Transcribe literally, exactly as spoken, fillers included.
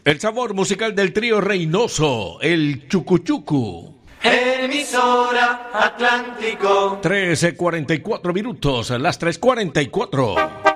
El sabor musical del trío Reynoso, el Chucuchucu. Emisora Atlántico. trece cuarenta y cuatro minutos, las tres cuarenta y cuatro.